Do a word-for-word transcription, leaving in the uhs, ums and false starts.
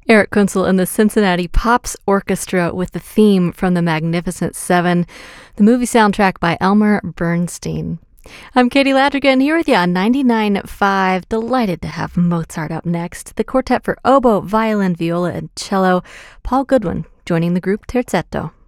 Eric Kunzel and the Cincinnati Pops Orchestra with the theme from The Magnificent Seven, the movie soundtrack by Elmer Bernstein. I'm Katie Ladrigan here with you on ninety-nine point five. Delighted to have Mozart up next. The quartet for oboe, violin, viola, and cello. Paul Goodwin joining the group Terzetto.